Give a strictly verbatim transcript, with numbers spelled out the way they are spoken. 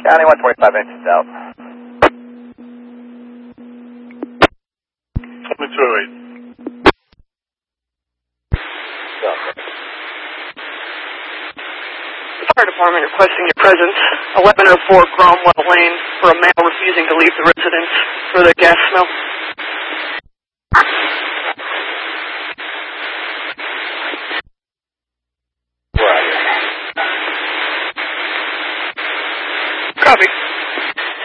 County one twenty-five inches out. twenty-two oh eight. Fire department requesting your presence, eleven oh four Cromwell Lane, for a male refusing to leave the residence for the gas smell.